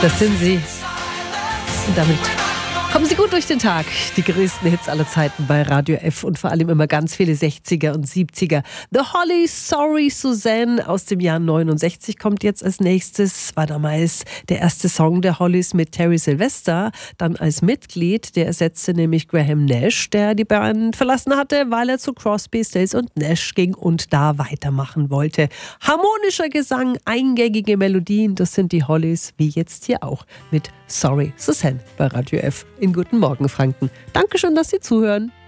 Das sind sie. Und damit kommen Sie gut durch den Tag. Die größten Hits aller Zeiten bei Radio F und vor allem immer ganz viele 60er und 70er. The Hollies, Sorry Suzanne aus dem Jahr 69 kommt jetzt als nächstes. War damals der erste Song der Hollies mit Terry Sylvester. Dann als Mitglied, der ersetzte nämlich Graham Nash, der die Band verlassen hatte, weil er zu Crosby, Stills und Nash ging und da weitermachen wollte. Harmonischer Gesang, eingängige Melodien, das sind die Hollies, wie jetzt hier auch mit Sorry Suzanne bei Radio F. In Guten Morgen Franken. Dankeschön, dass Sie zuhören.